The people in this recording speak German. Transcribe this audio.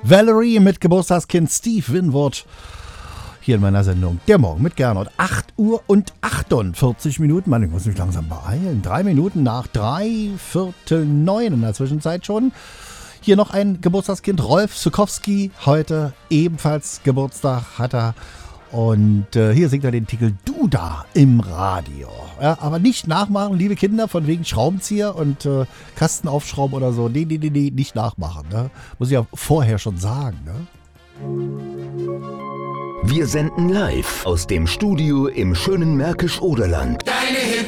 Valerie mit Geburtstagskind Steve Winwood. Hier in meiner Sendung Der Morgen mit Gernot. 8 Uhr und 48 Minuten. Mann, ich muss mich langsam beeilen. 3 Minuten nach 3:45 in der Zwischenzeit schon. Hier noch ein Geburtstagskind, Rolf Zukowski. Heute ebenfalls Geburtstag hat er. Und hier singt er den Titel Du da im Radio. Ja, aber nicht nachmachen, liebe Kinder, von wegen Schraubenzieher und Kasten aufschrauben oder so. Nee, nicht nachmachen. Ne? Muss ich ja vorher schon sagen. Ne? Wir senden live aus dem Studio im schönen Märkisch-Oderland.